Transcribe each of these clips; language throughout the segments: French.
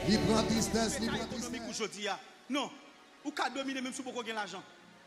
Il prend distance, il prend économique distance. aujourd'hui. Non, ou qu'à dominer même si vous avez l'argent.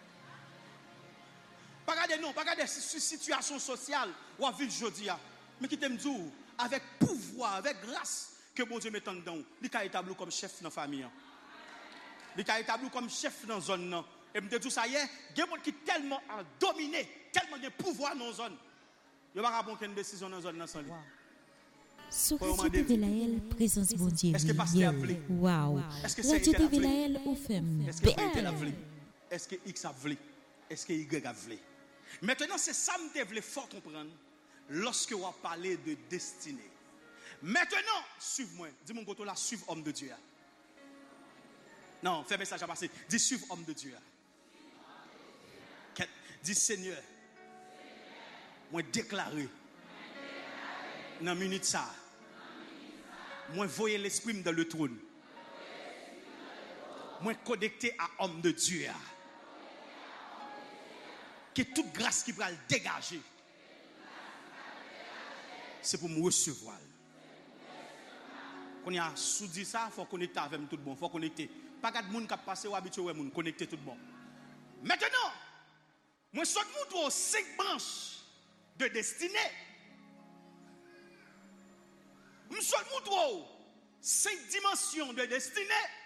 Pas regarder non, pas regarder situation sociale ou à vivre aujourd'hui. Mais qui t'aime dire avec pouvoir, avec grâce que bon Dieu met en dedans. Il est établi comme chef dans la famille. Il est établi comme chef dans la zone. Et me tout ça hier, il y a des gens qui tellement dominé, tellement de pouvoir dans la zone. Il n'y a pas de décision dans la zone sans lui. Sur Radio TV Laël, présence bon Dieu. Est-ce que pasteur a voulu? Wow. Est-ce que Radio c'est TV Laël ou femme? Est-ce que c'est a voulu? Est-ce que X a voulu? Est-ce que Y a voulu? Maintenant, c'est ça que je voulais fort comprendre lorsque on parle de destinée. Maintenant, suive-moi. Dis-moi que là, suive homme de Dieu. Non, fais message à passer. Dis suive homme de Dieu. Dis Seigneur, moi déclaré dans la minute ça, moi voyez l'esprit dans le trône. Moi connecté à homme de Dieu. Que toute grâce qui va le dégager, c'est pour me recevoir. Quand on a soudi ça, il faut connecter avec tout le monde. Il faut connecter. Pas de monde qui passe ou habitué à connecter tout le monde. Maintenant, moi, je montre aux 5 branches de destinée. Je montre aux 5 dimensions de destinée.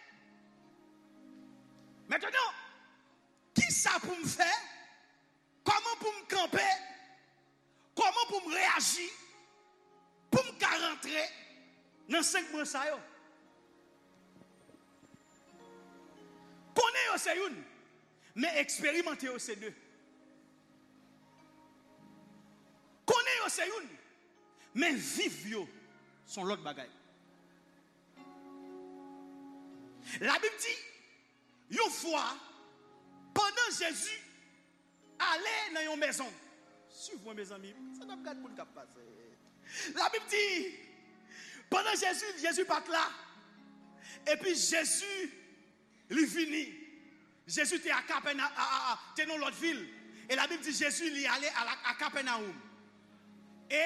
Maintenant, qui ça pour me faire? Comment pour me camper? Comment pour me réagir? Pour me rentrer dans 5 branches? Connaissez c'est une, mais expérimentez c'est 2. Connaissez c'est une, mais vivez sont l'autre bagaille. La Bible dit, une fois, pendant Jésus allait dans une maison. Suivez-moi mes amis, ça n'a pas de monde qui passe. La Bible dit, pendant Jésus part là, et puis Jésus, il finit. Jésus était à Capernaum, était dans l'autre ville. Et la Bible dit Jésus il allait à Capernaum. Et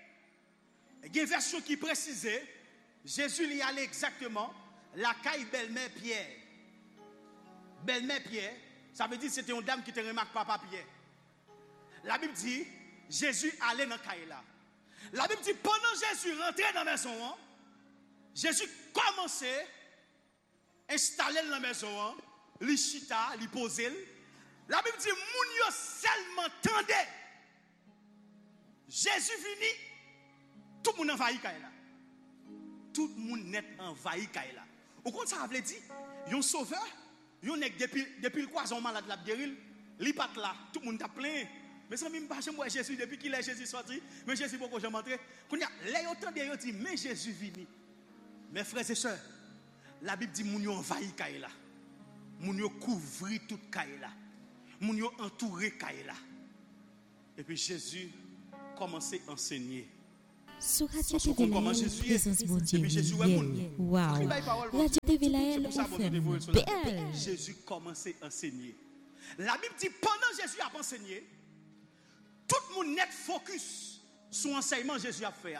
il y a une version qui précisait, Jésus y allait exactement la caille belle-mère Pierre. Belle-mère Pierre, ça veut dire que c'était une dame qui te remarque papa Pierre. La Bible dit, Jésus allait dans la caille là. La Bible dit, pendant Jésus rentrait dans la maison, Jésus commençait à installer dans la maison, li chita, li posé. La Bible dit, moun yo seulement tendait. Jésus vini, tout le monde envahi caille là. Tout le monde net envahi caille là. Au contraire, ça veut dire, yon sauveur, yon nek depuis le croison malade la guéril, li pat là, tout le monde a plein. Mais ça même pas moi Jésus depuis qu'il est Jésus sorti, mais Jésus pourquoi jamais entré. Quand les entendent yo dit mais Jésus vini. Mes frères et sœurs, la Bible dit moun yo envahi caille là. Moun yo couvri toute caille là. Moun yo entouré caille là. Et puis Jésus commençait à enseigner. Sur Radio TV Laël, présence bon Dieu. Wow. Radio TV Laël, belle. Jésus commençait à enseigner. La Bible dit pendant Jésus a enseigné, tout le monde net focus sur l'enseignement Jésus a fait.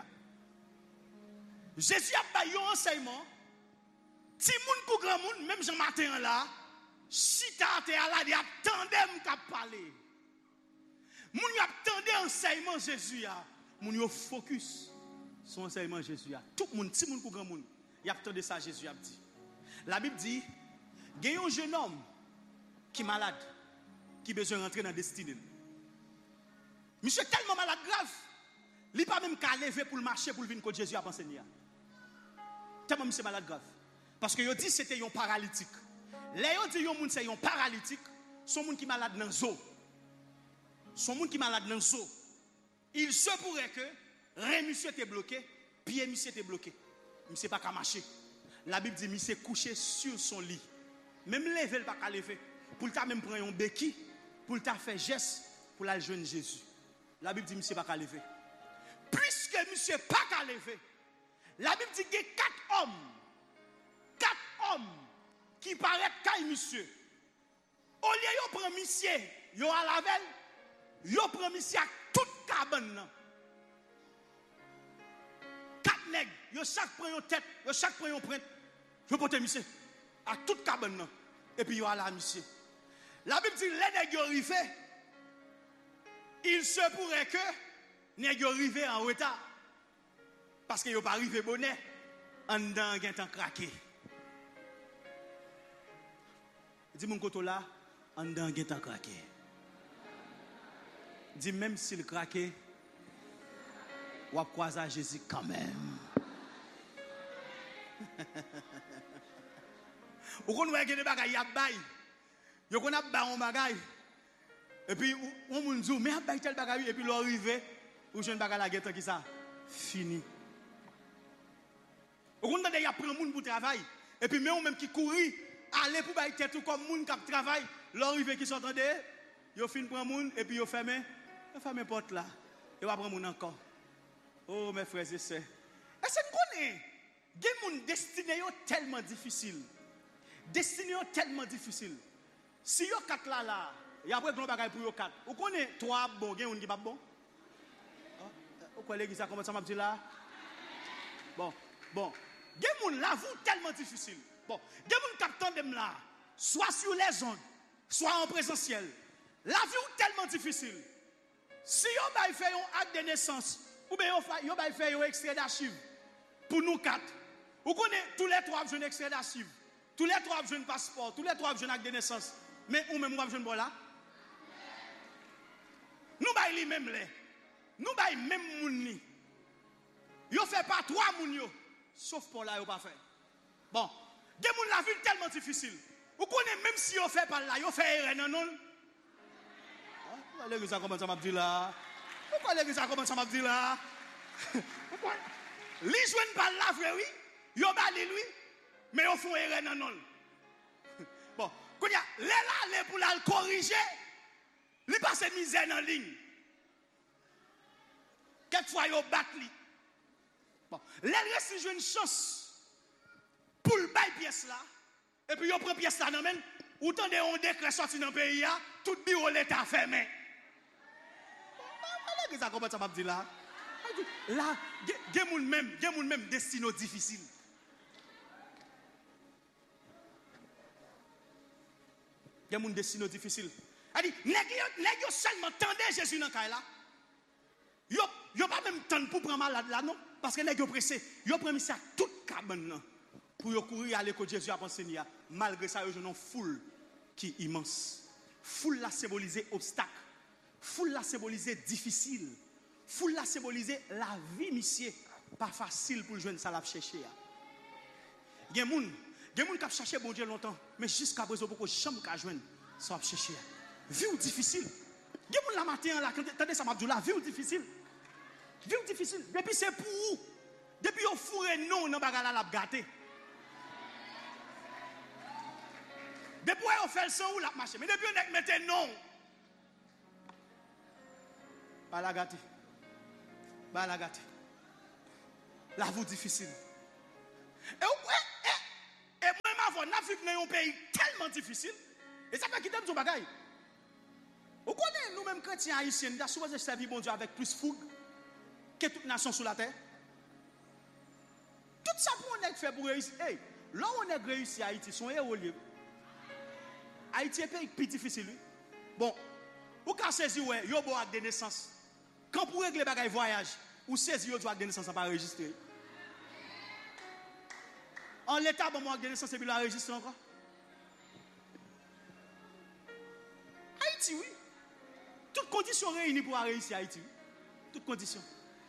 Jésus a fait un enseignement. Si moun pour grand monde, même Jean Martin là, chita te là, il attendait m'ka parler. Moun y attendait enseignement Jésus a. Moun yo focus sur l'enseignement Jésus a. Tout le monde, si moun pour grand monde, il attendait ça Jésus a dit. La Bible dit, il y a un jeune homme qui est malade, qui a besoin de rentrer dans la destinée. Monsieur est tellement malade grave, il n'a pas même qu'à lever pour le marcher pour venir contre Jésus à enseigner. Tellement monsieur malade grave. Parce que yo dit c'était un paralytique. Là yo dit yon moun c'est un paralytique, son moun qui malade dans zo. Son moun qui malade dans zo. Il se pourrait que rein monsieur était bloqué, pied monsieur était bloqué. Monsieur pas qu'à marcher. La Bible dit monsieur couché sur son lit. Même lever pas qu'à lever. Pour ta même prendre un béquille, pour ta faire geste pour la joindre Jésus. La Bible dit monsieur pas qu'à lever. Puisque monsieur pas qu'à lever. La Bible dit qu'il y a 4 hommes. 4 hommes qui paraissent comme monsieur. Au lieu de prendre monsieur, yo à la veille, yo prend monsieur à toute cabane. 4 nègres, yo chaque prend une tête, yo chaque prend une prêtre. Je porte monsieur à toute cabane et puis yo à la monsieur. La Bible dit les nèg yo rivé. Il se pourrait que nèg yo rivé en retard. Parce que yo pas rivé bonnet en dedans gen temps craqué. Dis mon côté là en dedans gen temps craqué. Dis même s'il craqué ou a croiser Jésus quand même. Ou qu'on voit que des bagages y a bail. Yo qu'on a ba un bagage. Et puis on moun dit mais a bail tel bagage et puis l'arrivé ou jeune bagage la guette qui ça fini. Ou qu'on y a prend moun pour travail et puis même qui courir aller pour bail tête comme moun qui travaille l'arrivé qui s'entendait yo fin prend moun et puis yo fermer porte là et va prendre moun encore. Oh mes frères et sœurs. Est-ce que vous connaissez des gens destinés tellement difficile. Destiné tellement difficile. Si yo 4 là, il y a après grand bagage pour yo 4. Vous connaissez 3 bon, gen un qui pas bon? Vous connaissez ça comment ça m'a dit là? Bon. Gen moun la vous tellement difficile. Bon, gen moun captant dem là, soit sur les ondes, soit en présentiel. La vie est tellement difficile. Si yo bay fait un acte de naissance ou bien yo bay fait un extrait d'archive pour nous 4. Vous connaissez tous les 3 jeunes extraits d'archives, tous les 3 jeunes passeports, tous les 3 jeunes actes de naissance. Mais ou même ou jeune bon là. Nous bay li même les. Nous bay même moun ni. Yo fait pas 3 moun yo, sauf pour là yo pas fait. Bon, des moun la vie tellement difficile. Vous connaissez même si yo fait pas là, yo fait erreur non non. Pourquoi les gens comment ça m'a dit là? Pourquoi les gens comment ça m'a dit là? Pourquoi li joine pas là frère oui? Yo bali lui, mais yo font erreur non non. Bon, quand y a les là pour la corriger, li passe misère en ligne. Quelquefois yo bat li. Bon, les reste une chance pour le bail pièce là et puis yo prend pièce là non men, ou tant de on décret sorti dans pays là, tout bureau l'état fermé. Qu'est-ce que ça comment ça m'a dit là? Là, gen moun même destino difficile. Gen moun destino difficile. A dit nèg yo seulement tendez Jésus dans caille là. Yo pas même temps pour prendre malade là non parce que nèg yo pressé. Yo prend ça toute cabane là pour yo courir aller que Jésus a enseigné. Malgré ça yo une foule qui immense. Foule là symboliser obstacle. Foule là symboliser difficile. Foule là symboliser la vie monsieur pas facile pour joindre ça la chercher. Gen moun qui a cherché bon Dieu longtemps mais jusqu'à présent beaucoup jamais ka joindre ça chercher. Vie ou difficile. Gen moun la matin là attendez ça m'a dit la vie ou difficile. Vie ou difficile depuis c'est pour où? Depuis au fourré non dans bagala la gâté. Depuis on fait le sang ou la marcher mais depuis on mette non. Pas la gâté. Pas la gâté. La vie difficile. Et même avant, nous vivons dans un pays tellement difficile. Et ça fait qu'il donne son bagage. Vous connaissez, nous-mêmes chrétiens haïtiens, nous avons servi bon Dieu avec plus fougue que toute nation sur la terre. Tout ça pour on fait pour réussir. Hey, là où on a réussi à Haïti, son héros libre. Haïti est un pays plus difficile. Bon, vous pouvez saisir, il y a un acte de naissance. Quand pour régler les voyage, ou saisir le acte de naissance, ça va enregistrer. En l'état, bon, acte de naissance, et puis la enregistrer encore. Haïti, oui. Toutes conditions réunies pour réussir Haïti. Toutes conditions.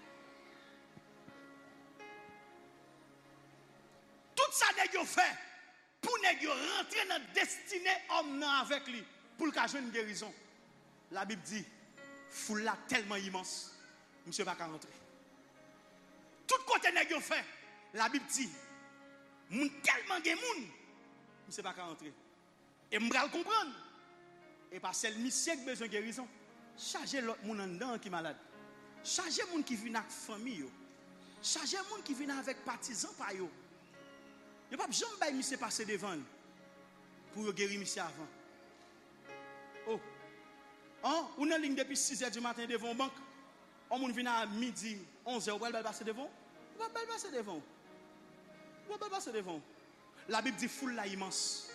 Tout ça, n'est-ce fait pour rentrer dans la destinée homme avec lui, pour qu'il ait une guérison. La Bible dit, foule là tellement immense, monsieur ne va pas rentrer. Tout côté n'est-ce fait, la Bible dit, moun tellement de monde, monsieur ne va pas rentrer. Et je vais comprendre. Et parce que le monsieur a besoin de guérison, chargez l'autre monde en dedans qui est malade. Chargez les gens qui viennent avec la famille. Chargez les gens qui viennent avec les partisans. Il n'y a pas besoin de monsieur passer devant pour guérir monsieur avant. Oh, on est en ligne depuis 6h du matin devant la banque. On vient à midi, 11h, on va passer devant. On va passer devant. On va passer devant. la Bible dit foule là immense.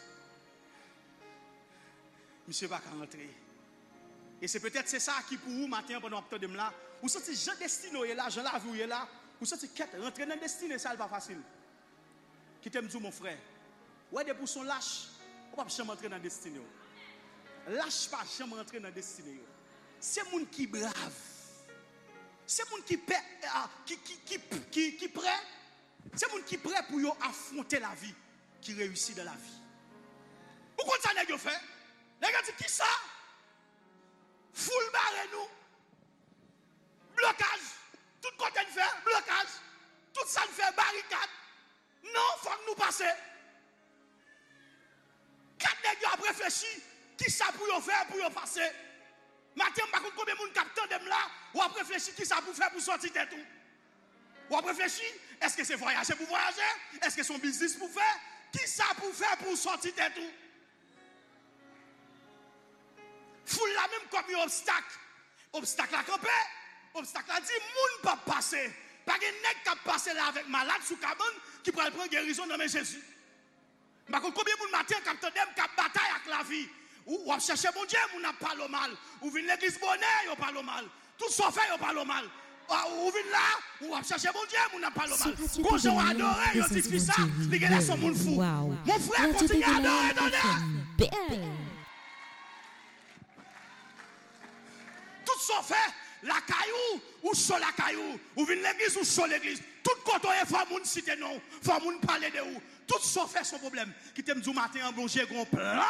Monsieur va rentrer. Et c'est peut-être c'est ça qui pour vous matin pendant que vous là, vous sentez Jean destiné là, Jean la vie là, vous sentez quête rentrer dans destinée ça pas facile. Qui t'aime tout mon frère. Ouais des pour son lâche, on pas jamais rentrer dans destinée. Lâche pas jamais rentrer dans destinée. C'est monde qui brave. C'est monde qui prêt, c'est monde qui prêt pour affronter la vie, qui réussit dans la vie. Pourquoi ça n'a pas fait? Les gars disent qui ça? Foule barre nous. Blocage. Tout côté de faire blocage. Tout ça nous fait barricade. Non, faut que nous passions. Quatre nègres ont réfléchi. Qui ça pour faire pour passer? Matin, par contre, combien de monde capte dem là? Ou a réfléchi qui ça pour faire pour sortir de tout? Ou a réfléchi? Est-ce que c'est voyager pour voyager? Est-ce que c'est son business pour faire? Qui ça pour faire pour sortir de tout? Foule la même comme un obstacle. Obstacle à camper. Obstacle à dire, moun pas passer. Pas de nèg qui passer là avec malade sous cabane qui prend guérison dans Jésus. Par contre, combien de monde matin capte dem qui bataille avec la vie? Ou chercher bon Dieu, moun n'a pas le mal. Ou vient l'église bonnet, yon pas le mal. Tout ça fait, yon pas le mal. Ou vient là, ou chercher bon Dieu, moun n'a pas le mal. Quand j'en adoré, yon dit ça, les gars sont moun fou. Mon frère continue à adorer, donner. Tout ça fait, la caillou, ou sur la caillou. Ou vient l'église, ou sur l'église. Tout côté, il faut moun citer non. Faut moun parler de où. Tout ça fait son problème. Qui t'aime du matin en bon Dieu, grand plan.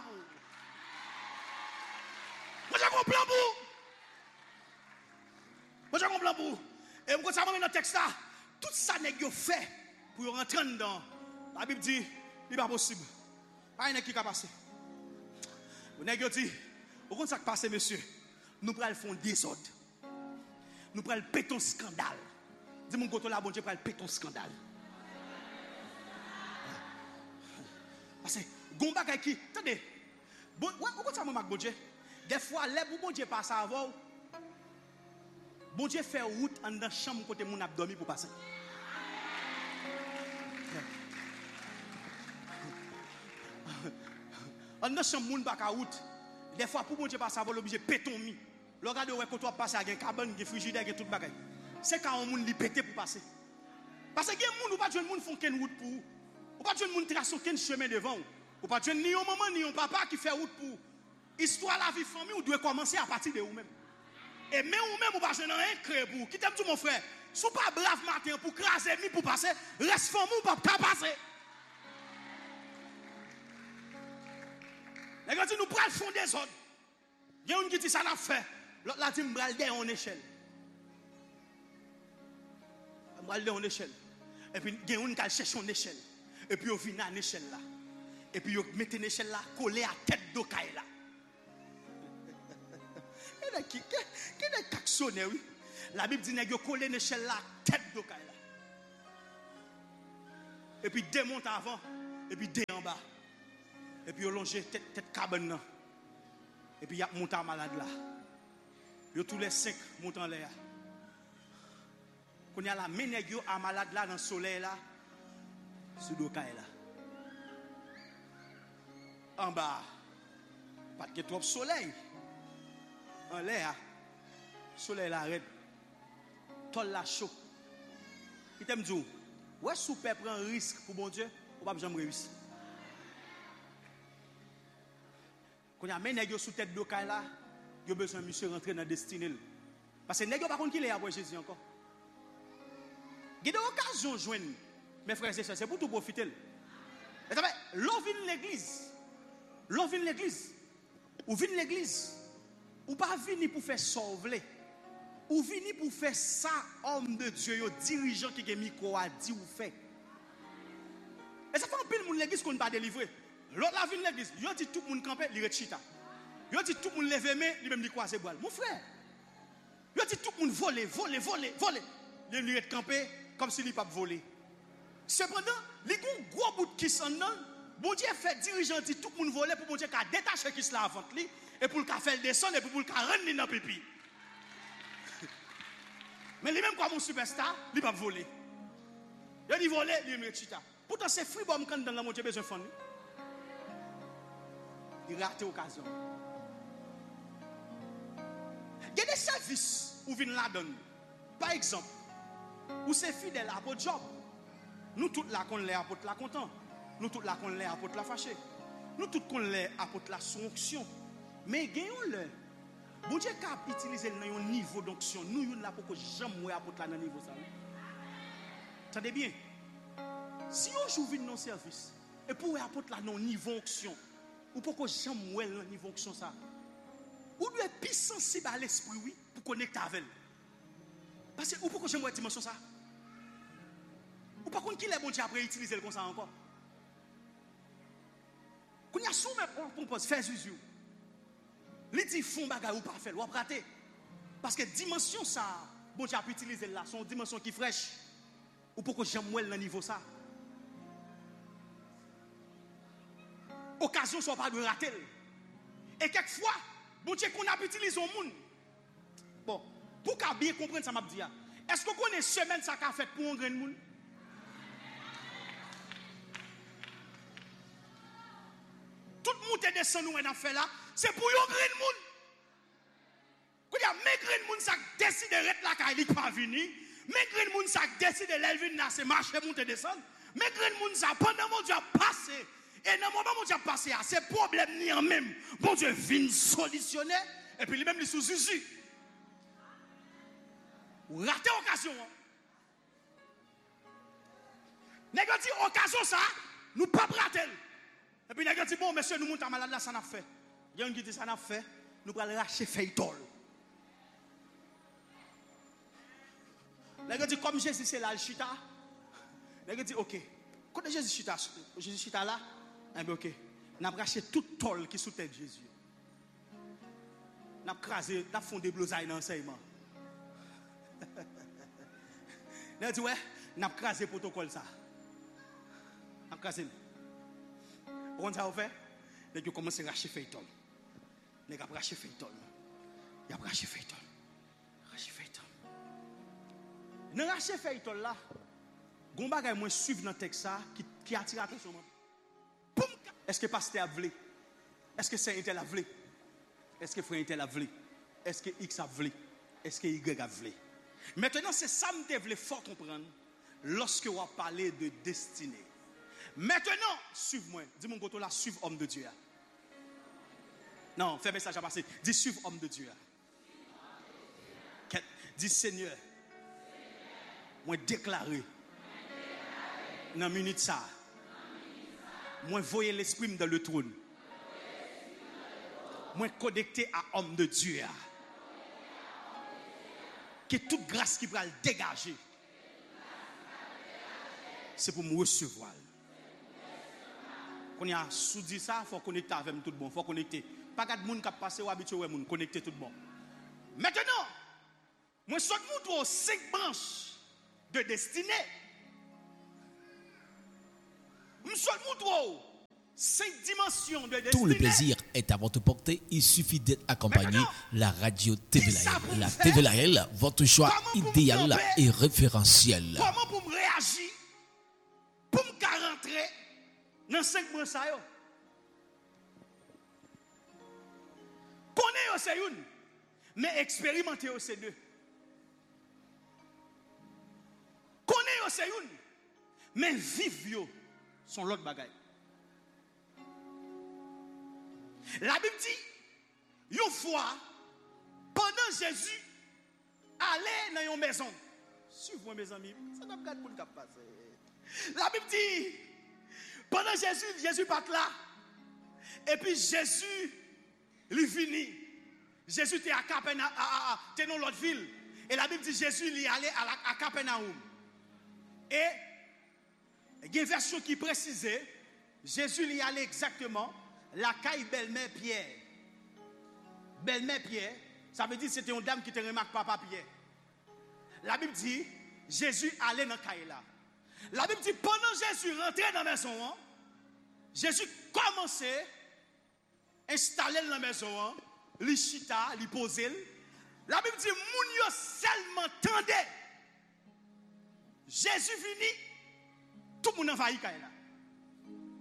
Moi j'ai un plan pour. Moi j'ai un plan pour. Et pourquoi ça m'a mis dans le texte là? Tout ça n'est pas fait pour rentrer dedans. La Bible dit, il n'est pas possible. Pas un qui a passé. Vous n'avez pas dit, vous comprenez ça qui passe, monsieur? Nous prenons le fond désordre. Nous prenons le péton scandale. Dis-moi que là, bon Dieu, prenons le péton scandale. Parce que, Gomba qui, attendez, vous comprenez ça, mon Dieu? Des fois, les bon Dieu passe avant. Bon Dieu fait route en dans chambre côté mon abdomen pour passer. En dans chambre mon pas route. Des fois pour bon Dieu passe avant l'obligé péton mi. Le regarde ouais quand on passe avec un cabane, un frigidaire et tout bagaille. C'est quand on monde li péter pour passer. Parce que gen moun ou pas de monde font ken route pour. Ou pas de monde tracer ken chemin devant. Ou pas de ni un maman ni un papa qui fait route pour. Histoire la vie famille ou doit commencer à partir de vous-même. Et même ou pas dans un cré pour qui t'aime tout mon frère. Sou pas brave matin pour craser mi pour passer, reste famille ou pas passer. Les gars nous pral fond des autres. Il y a une qui dit ça n'a fait. L'autre la dit m'bral der en échelle. M'bral der en échelle. Et puis il y a une qui cherche en échelle. Et puis on vient à l'échelle là. Et puis on met une échelle là collée à tête d'okaï là. Qui est caxonné, oui. La Bible dit que collé une échelle là, tête d'okaï là. Et puis démonte avant, et puis dé en bas. Et puis on longe tête cabane là. Et puis il y a monté à malade là. Yo tous les 5 montent en l'air. Quand il y a la ménègue à malade là dans le soleil là, sous d'okaï là. En bas, pas de trop soleil. En l'air, soleil la arrête, tol la chaud. Il t'aime dire, ouais, si vous prend un risque pour bon Dieu, vous ne pouvez jamais réussir. Quand il y a un nègre sous tête de là, il a besoin de monsieur rentrer dans la destinée. Parce que nègre par contre qui est après Jésus encore. Il y a des occasions de joindre mes frères et sœurs, c'est pour tout profiter. L'on vient l'église. L'on vient l'église. Ou vient l'église. Ou pas venir pour faire sauver. Ou venir pour faire ça, homme de Dieu, dirigeant qui est micro a dit ou fait. Et ça fait un peu de monde l'église qu'on ne pas délivré. L'autre la vient l'église, il dit tout le monde camper, il rechita. Il dit tout le monde lever mais il même dit croiser boile. Mon frère. Il dit tout le monde voler. Il est campé comme s'il pas volé. Cependant, les gros bout qui sont dedans, bon Dieu fait dirigeant dit tout le monde voler pour bon Dieu qu'a détaché qui cela avant lui et pour le faire descendre et pour le rendre dans pipi. Mais lui même comme un superstar, il pas voler. Il dit voler, il me chita. Pour Pourtant, c'est fribom quand dans la moitié besoin de fond. Il rate l'occasion. Il y a des services où viennent là-dedans. Par exemple, où c'est fidèle à votre job. Nous tous là qu'on l'est apôtre la content. Nous tous là qu'on l'est apôtre la fâché. Nous tous qu'on l'est apôtre la sonction. Mais gagnons-le. Bon Dieu cap utiliser dans un niveau d'onction. Nous là pour que jamais apôtre là dans niveau ça. Attendez bien. Si on joue vite dans service et pour apporter là dans niveau onction, ou pour que jamais dans niveau onction ça. Ou doit être plus sensible à l'esprit oui pour connecter avec elle. Parce que ou pour que jamais dimension ça. Ou par contre qui est bon Dieu après utiliser le comme ça encore. Quand il y a soumet pour pose faire zuzu. Les dit font bagarre ou pas faire, ou rater. Parce que dimension ça, bon Dieu a pu utiliser là, son dimension qui fraîche. Ou pour que jamais dans niveau ça. Occasion soit pas de rater. Et quelquefois, bon Dieu qu'on a utilisé au monde. Bon, pour qu'à bien comprendre ça m'a dit. Est-ce que vous connaissez semaine ça qu'a fait pour un grand monde? Tout le monde est descendu et a fait là, c'est pour un grand monde. Quand il y a mes grand monde ça décide de rester là quand il pas venir, mes grand monde ça décide de lever là c'est marcher monter descendre. Mes grand monde ça pendant mon Dieu a passé. Et dans le moment où tu as passé, ces problèmes ni en même, bon Dieu vient solutionner, et puis lui-même, il est sous Jésus. Ou rater l'occasion. Négatif, occasion ça, nous ne pouvons pas rater. Et puis négatif, bon, monsieur, nous montons malade là, ça n'a fait. Il y a un qui dit ça n'a fait, nous allons racheter feuilletol. Négatif, comme Jésus, c'est là, le chita. Négatif, ok. Quand Jésus chita là, eh bien, ok. Nous avons racheté tout tol qui sous tête Jésus. Nous avons crasé, nous avons fondé blousaille dans l'enseignement. Nous avons dit, ouais, nous avons crasé le protocole ça. Nous avons crasé. Vous comprenez ça vous fait? Nous avons commencé à racheter feuilleton. Nous avons racheté feuilleton. Nous avons racheté feuilleton. Racheté feuilleton. Nous avons racheté feuilleton là. Gomba gay moi suivre dans texte ça qui attire l'attention. Est-ce que pasteur a voulu? Est-ce que c'est intel a voulu? Est-ce que frère intel a voulu? Est-ce que X a voulu? Est-ce que Y a voulu? Maintenant c'est ça me devait fort comprendre lorsque on parler de destinée. Maintenant, suive-moi. Dis mon goto là, suive homme de Dieu. Non, fais message à passer. Dis suive homme de Dieu. Dis Seigneur. Moi déclarer dans une minute ça. Moi voyer l'esprit dans le trône. Moi connecté à homme de Dieu. Que toute grâce qui va le dégager. C'est pour me recevoir. Quand il y a sous-dit ça, il faut connecter avec tout le monde. Il faut connecter. Pas de monde qui a passé ou habitué à connecter tout le monde. Maintenant, moi je vous montre 5 branches de destinée. Je vous montre 5 dimensions de destinée. Tout le plaisir est à votre portée. Il suffit d'être accompagné. La radio TVLAL. La TVLAL, votre choix idéal et référentiel. Comment pour me réagir? Pour me rentrer dans 5 branches. Connaissez c'est une, mais expérimentez c'est 2. Connaissez c'est une, mais vivez sont l'autre bagaille. La Bible dit, une fois, pendant Jésus allait dans une maison. Suivez-moi mes amis, ça n'a pas de monde qui passe. La Bible dit, pendant Jésus part là. Et puis Jésus, il finit. Jésus était à Capernaum, était dans l'autre ville. Et la Bible dit, Jésus il est allé à Capernaum. Et il y a une version qui précisait, Jésus il est allé exactement la caille belle-mère Pierre. Belle-mère Pierre, ça veut dire que c'était une dame qui te remarque papa Pierre. La Bible dit, Jésus allait dans la caille là. La Bible dit, pendant Jésus rentrait dans la maison, Jésus commençait à installer dans la maison, les chita, les poser. La Bible dit, moun yo seulement tendait. Jésus vini, tout le monde envahit caille là.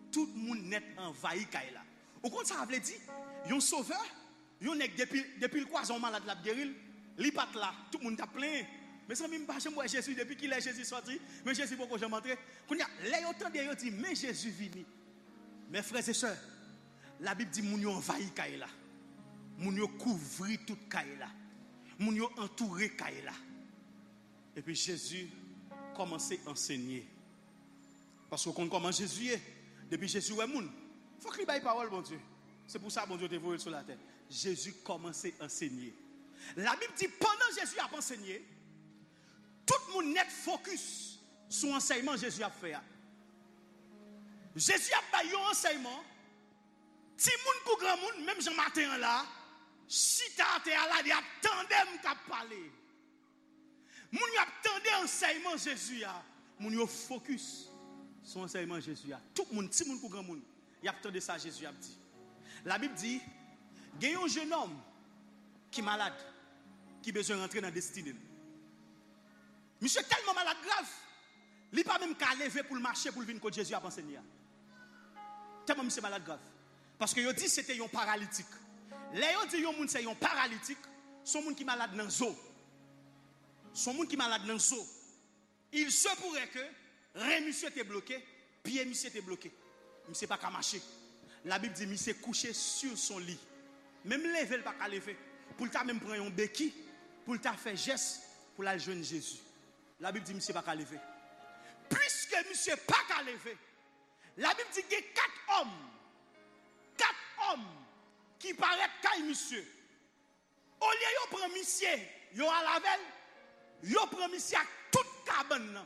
tout le monde net envahi Kaila. Au compte ça veut dire, yon sauveur, yon nèg depuis le croison malade la guéril, li pat là, tout le monde t'a plein. Mais ça même pas moi Jésus depuis qu'il est Jésus sorti, mais Jésus pourquoi jamais entrer. Kounya, les autant de yo dit mais Jésus vini. Mes frères et sœurs, la Bible dit moun yo envahi Kaila. Moun yo couvri toute Kaila. Moun yo entouré Kaila. Et puis Jésus commençait à enseigner. Parce qu'on comment Jésus est. Depuis Jésus est moun. Il faut qu'il baille parole, bon Dieu. C'est pour ça, bon Dieu, te voyé sur la terre. Jésus commençait à enseigner. La Bible dit, pendant Jésus a enseigné, tout le monde net focus sur l'enseignement que Jésus a fait. Jésus a baillé un enseignement. Si moun pour grand monde, même Jean Martin là, si t'as là, il y a tandem qui a parlé. Moun y attendé enseignement Jésus a. Moun yo focus sur enseignement Jésus a. Tout le monde, si moun pour grand monde, y attendé ça Jésus a dit. La Bible dit, il y a un jeune homme qui est malade, qui a besoin de rentrer dans la destinée. Monsieur tellement malade grave, il n'est pas même qu'à lever pour le marché pour venir quand Jésus a enseigné. Tellement monsieur malade grave. Parce que yo dit c'était un paralytique. Les yo dit yon moun c'est un paralytique, son moun qui malade dans zo. Son moun qui malade dans zo. Il se pourrait que rein monsieur était bloqué, pied monsieur était bloqué. Monsieur pas qu'à marcher. La Bible dit monsieur couché sur son lit. Même lever le pas qu'à lever. Pour ta même prendre un béquille, pour ta faire geste pour la joindre Jésus. La Bible dit monsieur pas qu'à lever. Puisque monsieur pas qu'à lever. La Bible dit qu'il y a 4 hommes qui paraissent comme monsieur. Au lieu de prendre monsieur, yo à la veille, yo prend monsieur à toute cabane.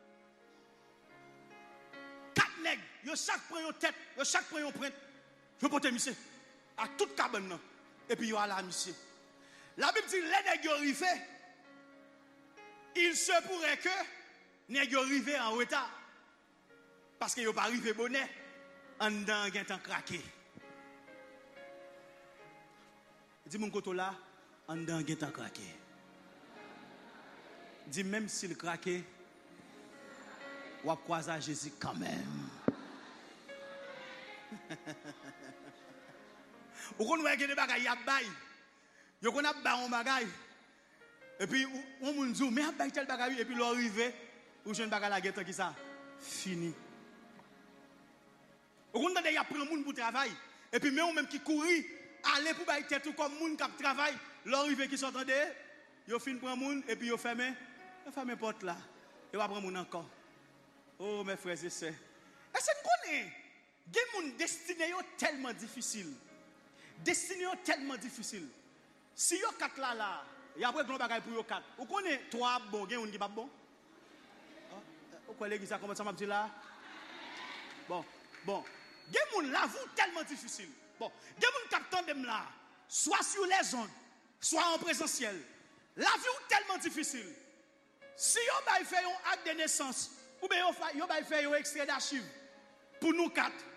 4 nègres, yo chaque prend une tête, yo chaque prend une prête. Yo porter monsieur à toute cabane et puis yo à la monsieur. La Bible dit les nègres arrivés, il se pourrait que nègres arrivés en retard parce que yo pas arrivé bonnet en dedans gen temps craqué. Dis mon côté là en dedans gen temps craqué. Dis même s'il craqué, ou à croiser Jésus quand même. Ou qu'on voit que des bagailles a bail. Yo qu'on a bail on bagaille. Et puis on moun dit mais a bail tel bagaille et puis l'arrivé ou jeune bagaille la guette qui ça fini. Ou qu'on y a prend moun pour travail et puis même qui courir aller pour bail tête comme moun qui travaille, l'arrivé qui s'entendait, yo fin prend moun et puis yo ferme porte là. Et va prendre moun encore. Oh mes frères et sœurs. Est-ce que connaît des moun destiné yo tellement difficile. Destiné yo tellement difficile. Si yo 4 là, y a après grand bagay pour yo 4. Ou connaît 3 bon, gen un qui pas bon? Ou quoi l'église ça comment ça m'a dit là? Bon. Des moun la vous tellement difficile. Bon, des moun captant dem là, soit sur les ondes, soit en présentiel. La vie est tellement difficile. Si vous avez fait un acte de naissance, ou bien vous avez fait un extrait d'archives, pour nous 4,